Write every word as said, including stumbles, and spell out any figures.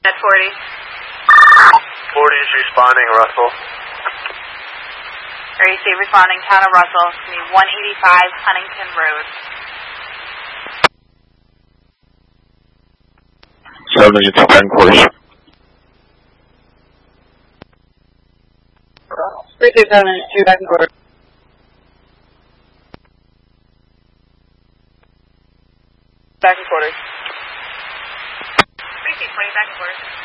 At forty. forty is responding, Russell. R E C responding, town of Russell, one eighty-five Huntington Road. seven, it's ten quarters. three two seven, two back and quarter. Back and quarter. three two twenty, back and quarter.